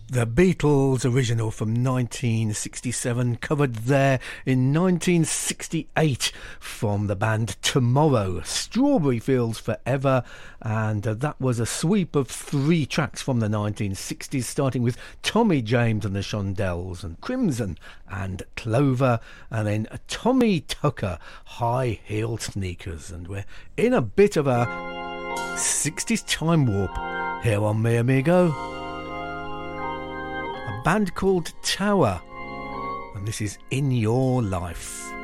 The Beatles original from 1967, covered there in 1968 from the band Tomorrow, Strawberry Fields Forever, and that was a sweep of 3 tracks from the 1960s, starting with Tommy James and the Shondells and Crimson and Clover, and then Tommy Tucker, High Heeled Sneakers, and we're in a bit of a 60s time warp here on Mi Amigo. Band called Tower, and this is In Your Life.